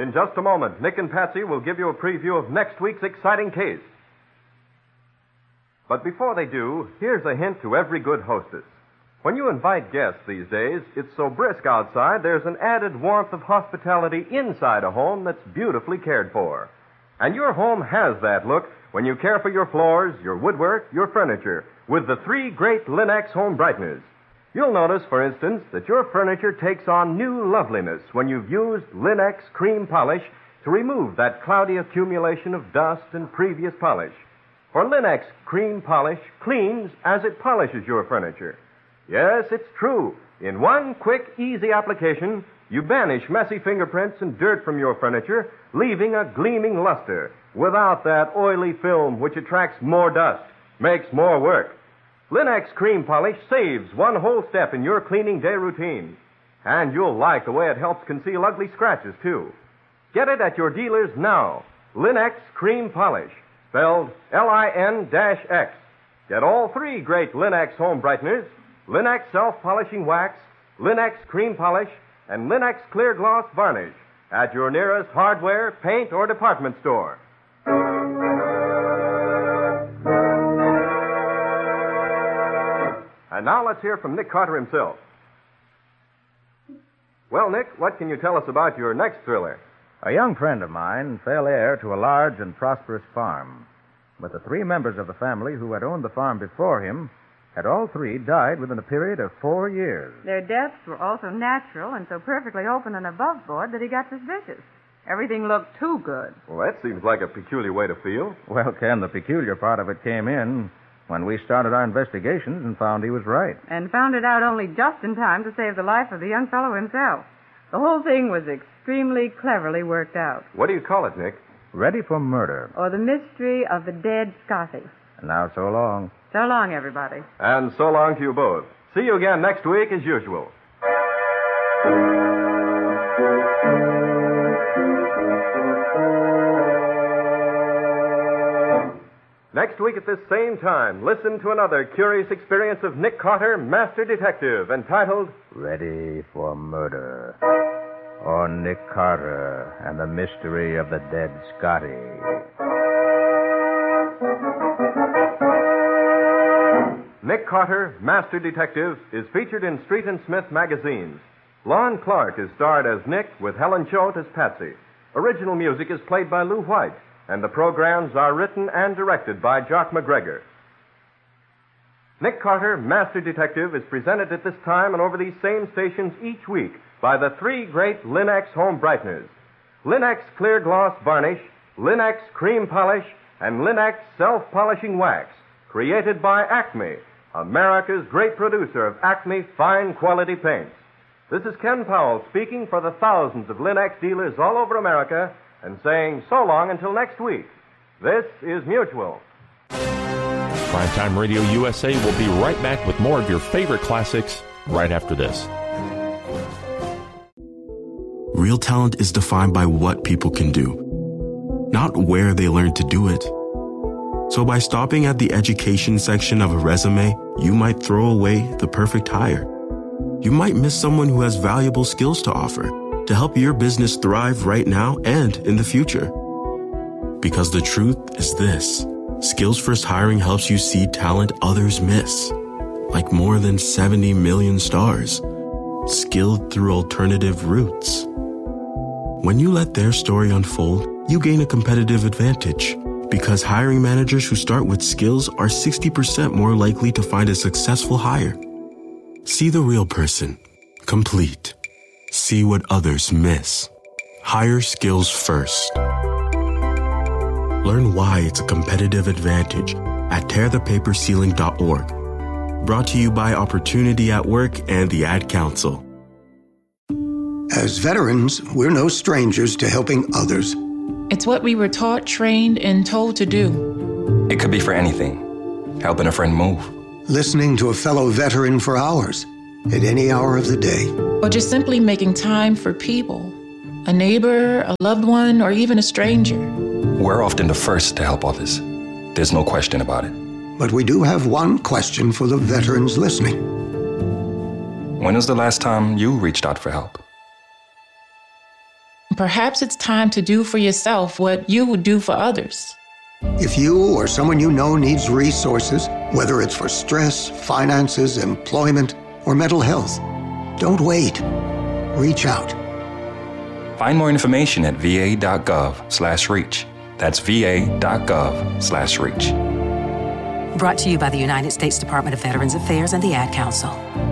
In just a moment, Nick and Patsy will give you a preview of next week's exciting case. But before they do, here's a hint to every good hostess. When you invite guests these days, it's so brisk outside, there's an added warmth of hospitality inside a home that's beautifully cared for. And your home has that look when you care for your floors, your woodwork, your furniture, with the 3 great Linex home brighteners. You'll notice, for instance, that your furniture takes on new loveliness when you've used Linex cream polish to remove that cloudy accumulation of dust and previous polish. For Linex cream polish cleans as it polishes your furniture. Yes, it's true. In one quick, easy application, you banish messy fingerprints and dirt from your furniture, leaving a gleaming luster without that oily film which attracts more dust, makes more work. Linex cream polish saves one whole step in your cleaning day routine. And you'll like the way it helps conceal ugly scratches, too. Get it at your dealers now. Linex cream polish, spelled Lin-X. Get all 3 great Linex home brighteners, Linex self-polishing wax, Linex cream polish, and Linex clear gloss varnish at your nearest hardware, paint, or department store. And now let's hear from Nick Carter himself. Well, Nick, what can you tell us about your next thriller? A young friend of mine fell heir to a large and prosperous farm. But the 3 members of the family who had owned the farm before him had all 3 died within a period of 4 years. Their deaths were also natural and so perfectly open and above board that he got suspicious. Everything looked too good. Well, that seems like a peculiar way to feel. Well, Ken, the peculiar part of it came in when we started our investigations and found he was right. And found it out only just in time to save the life of the young fellow himself. The whole thing was extremely cleverly worked out. What do you call it, Nick? Ready for Murder. Or The Mystery of the Dead Scotty. And now, so long. So long, everybody. And so long to you both. See you again next week as usual. Next week at this same time, listen to another curious experience of Nick Carter, Master Detective, entitled Ready for Murder. Or Nick Carter and the Mystery of the Dead Scotty. Nick Carter, Master Detective, is featured in Street and Smith magazines. Lon Clark is starred as Nick with Helen Choate as Patsy. Original music is played by Lou White, and the programs are written and directed by Jock McGregor. Nick Carter, Master Detective, is presented at this time and over these same stations each week by the 3 great Linex home brighteners. Linex clear gloss varnish, Linex cream polish, and Linex self-polishing wax, created by Acme, America's great producer of Acme fine quality paints. This is Ken Powell speaking for the thousands of Linex dealers all over America and saying so long until next week. This is Mutual. Primetime Radio USA will be right back with more of your favorite classics right after this. Real talent is defined by what people can do, not where they learn to do it. So by stopping at the education section of a resume, you might throw away the perfect hire. You might miss someone who has valuable skills to offer to help your business thrive right now and in the future. Because the truth is this: Skills First Hiring helps you see talent others miss, like more than 70 million stars, skilled through alternative routes. When you let their story unfold, you gain a competitive advantage, because hiring managers who start with skills are 60% more likely to find a successful hire. See the real person, complete. See what others miss. Hire skills first. Learn why it's a competitive advantage at tearthepaperceiling.org. Brought to you by Opportunity at Work and the Ad Council. As veterans, we're no strangers to helping others. It's what we were taught, trained, and told to do. It could be for anything. Helping a friend move. Listening to a fellow veteran for hours, at any hour of the day. Or just simply making time for people. A neighbor, a loved one, or even a stranger. We're often the first to help others. There's no question about it. But we do have one question for the veterans listening. When was the last time you reached out for help? perhaps it's time to do for yourself what you would do for others. If you or someone you know needs resources, whether it's for stress, finances, employment, or mental health, don't wait. Reach out. Find more information at va.gov/reach. That's va.gov/reach. Brought to you by the United States Department of Veterans Affairs and the Ad Council.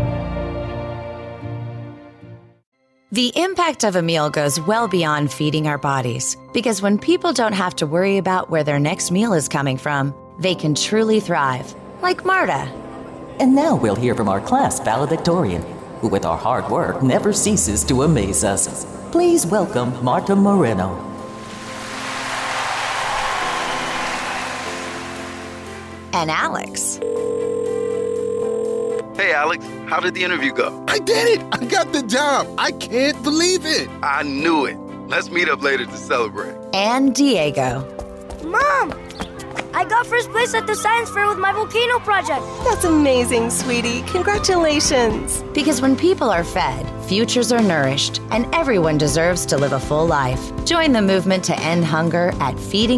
The impact of a meal goes well beyond feeding our bodies, because when people don't have to worry about where their next meal is coming from, they can truly thrive, like Marta. And now we'll hear from our class valedictorian, who with our hard work never ceases to amaze us. Please welcome Marta Moreno. And Alex. Hey, Alex, how did the interview go? I did it! I got the job! I can't believe it! I knew it. Let's meet up later to celebrate. And Diego. Mom! I got first place at the science fair with my volcano project. That's amazing, sweetie. Congratulations. Because when people are fed, futures are nourished, and everyone deserves to live a full life. Join the movement to end hunger at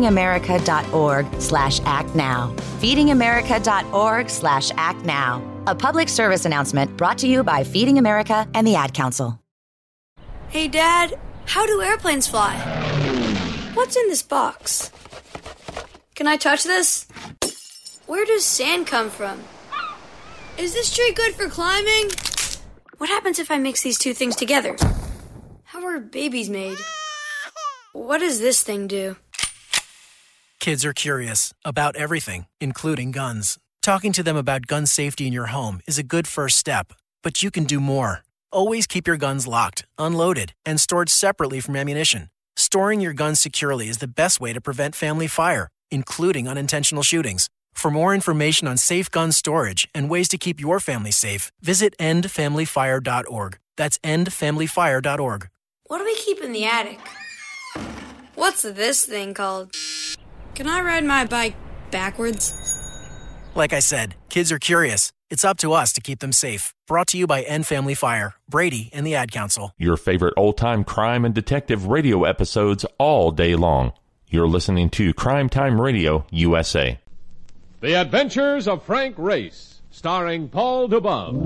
feedingamerica.org/actnow. feedingamerica.org/actnow. A public service announcement brought to you by Feeding America and the Ad Council. Hey, Dad, how do airplanes fly? What's in this box? Can I touch this? Where does sand come from? Is this tree good for climbing? What happens if I mix these two things together? How are babies made? What does this thing do? Kids are curious about everything, including guns. Talking to them about gun safety in your home is a good first step, but you can do more. Always keep your guns locked, unloaded, and stored separately from ammunition. Storing your guns securely is the best way to prevent family fire, including unintentional shootings. For more information on safe gun storage and ways to keep your family safe, visit endfamilyfire.org. That's endfamilyfire.org. What do we keep in the attic? What's this thing called? Can I ride my bike backwards? Like I said, kids are curious. It's up to us to keep them safe. Brought to you by End Family Fire, Brady, and the Ad Council. Your favorite old-time crime and detective radio episodes all day long. You're listening to Crime Time Radio USA. The Adventures of Frank Race, starring Paul Dubov.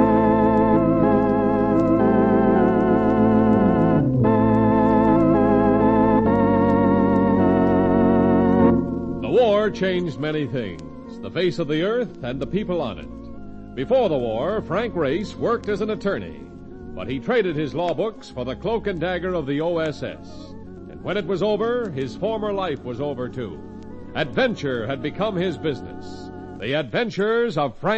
The war changed many things, the face of the earth and the people on it. Before the war, Frank Race worked as an attorney, but he traded his law books for the cloak and dagger of the OSS. And when it was over, his former life was over too. Adventure had become his business. The Adventures of Frank